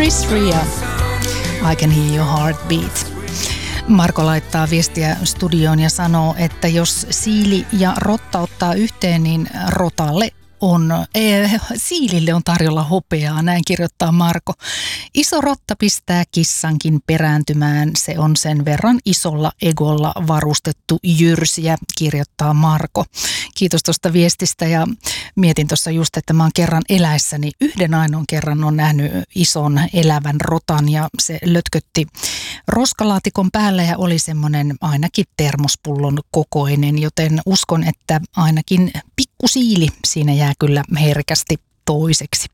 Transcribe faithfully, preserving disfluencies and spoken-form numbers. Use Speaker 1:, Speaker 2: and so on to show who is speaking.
Speaker 1: Chris Ria, I Can Hear Your Heartbeat. Marko laittaa viestiä studioon ja sanoo, että jos siili ja rotta ottaa yhteen, niin rotalle on, ee, siilille on tarjolla hopeaa, näin kirjoittaa Marko. Iso rotta pistää kissankin perääntymään, se on sen verran isolla egolla varustettu jyrsiä, kirjoittaa Marko. Kiitos tuosta viestistä ja mietin tuossa just, että mä oon kerran eläessäni yhden ainoan kerran on nähnyt ison elävän rotan ja se lötkötti roskalaatikon päällä ja oli semmoinen ainakin termospullon kokoinen, joten uskon, että ainakin pikkusiili siinä jää kyllä herkästi toiseksi.